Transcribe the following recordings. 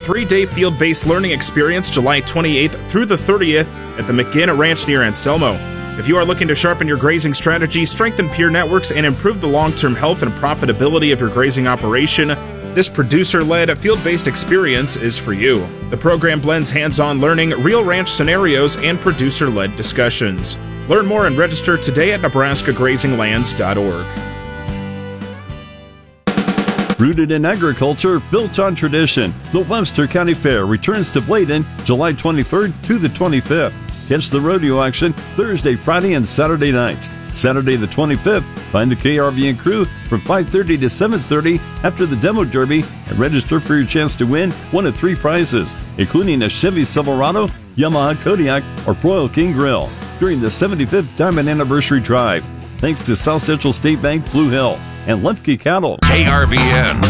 3-day field-based learning experience July 28th through the 30th at the McGinn Ranch near Anselmo. If you are looking to sharpen your grazing strategy, strengthen peer networks, and improve the long-term health and profitability of your grazing operation, this producer-led, field-based experience is for you. The program blends hands-on learning, real ranch scenarios, and producer-led discussions. Learn more and register today at nebraskagrazinglands.org. Rooted in agriculture, built on tradition, the Webster County Fair returns to Bladen July 23rd to the 25th. Catch the rodeo action Thursday, Friday, and Saturday nights. Saturday the 25th, find the KRVN crew from 5:30 to 7:30 after the demo derby and register for your chance to win one of 3 prizes, including a Chevy Silverado, Yamaha Kodiak, or Broil King Grill during the 75th Diamond Anniversary Drive. Thanks to South Central State Bank, Blue Hill, and Lemke Cattle. KRVN.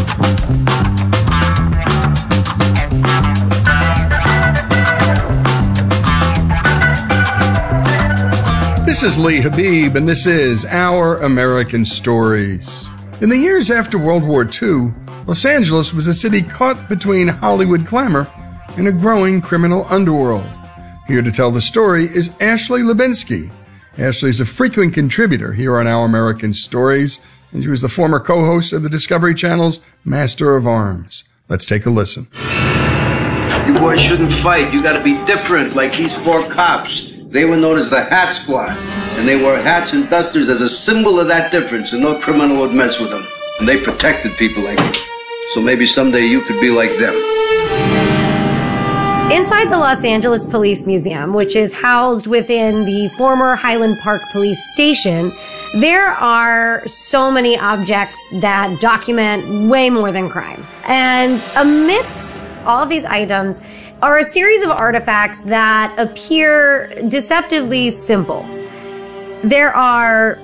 This is Lee Habib, and this is Our American Stories. In the years after World War II, Los Angeles was a city caught between Hollywood glamour and a growing criminal underworld. Here to tell the story is Ashley Lubinsky. Ashley is a frequent contributor here on Our American Stories, and she was the former co-host of the Discovery Channel's Master of Arms. Let's take a listen. You boys shouldn't fight. You gotta be different, like these 4 cops. They were known as the Hat Squad, and they wore hats and dusters as a symbol of that difference, and no criminal would mess with them. And they protected people like you. So maybe someday you could be like them. Inside the Los Angeles Police Museum, which is housed within the former Highland Park Police Station, there are so many objects that document way more than crime. And amidst all of these items are a series of artifacts that appear deceptively simple. There are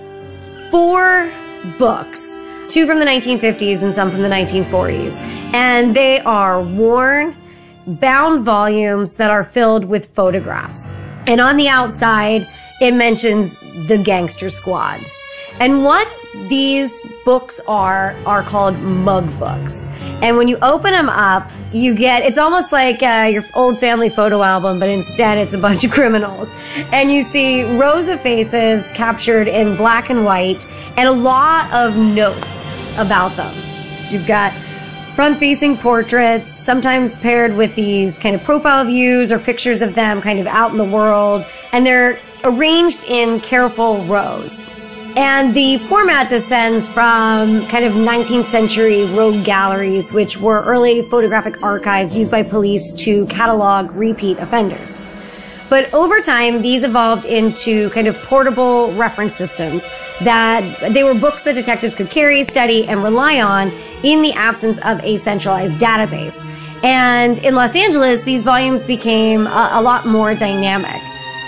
4 books, 2 from the 1950s and some from the 1940s, and they are worn, bound volumes that are filled with photographs. And on the outside, it mentions the Gangster Squad. And what these books are called mug books. And when you open them up, you get, it's almost like your old family photo album, but instead it's a bunch of criminals. And you see rows of faces captured in black and white and a lot of notes about them. You've got front-facing portraits, sometimes paired with these kind of profile views or pictures of them kind of out in the world, and they're arranged in careful rows. And the format descends from kind of 19th century rogue galleries, which were early photographic archives used by police to catalog repeat offenders. But over time, these evolved into kind of portable reference systems that they were books that detectives could carry, study, and rely on in the absence of a centralized database. And in Los Angeles, these volumes became a lot more dynamic.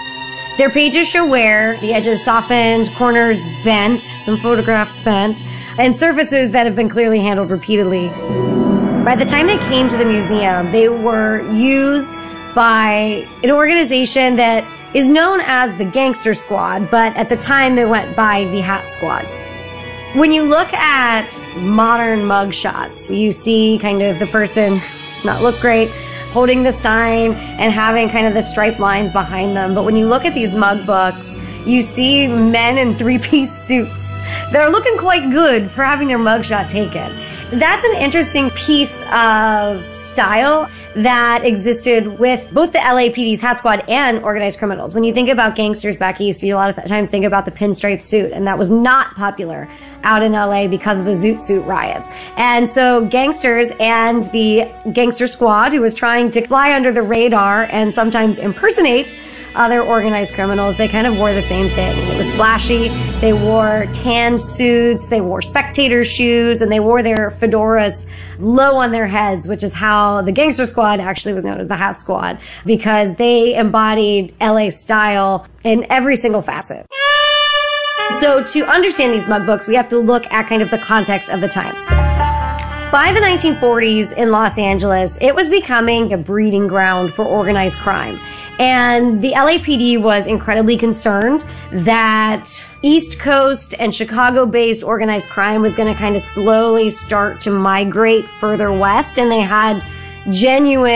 Their pages show wear, the edges softened, corners bent, some photographs bent, and surfaces that have been clearly handled repeatedly. By the time they came to the museum, they were used by an organization that is known as the Gangster Squad, but at the time they went by the Hat Squad. When you look at modern mug shots, you see kind of the person does not look great, holding the sign and having kind of the striped lines behind them. But when you look at these mug books, you see men in 3-piece suits that are looking quite good for having their mugshot taken. That's an interesting piece of style that existed with both the LAPD's Hat Squad and organized criminals. When you think about gangsters back east, you a lot of times think about the pinstripe suit, and that was not popular out in LA because of the Zoot Suit riots. And so gangsters and the Gangster Squad, who was trying to fly under the radar and sometimes impersonate other organized criminals, they kind of wore the same thing. It was flashy. They wore tan suits, they wore spectator shoes, and they wore their fedoras low on their heads, which is how the Gangster Squad actually was known as the Hat Squad, because they embodied LA style in every single facet. So to understand these mug books, we have to look at kind of the context of the time. By the 1940s in Los Angeles, it was becoming a breeding ground for organized crime. And the LAPD was incredibly concerned that East Coast and Chicago-based organized crime was going to kind of slowly start to migrate further west, and they had genuine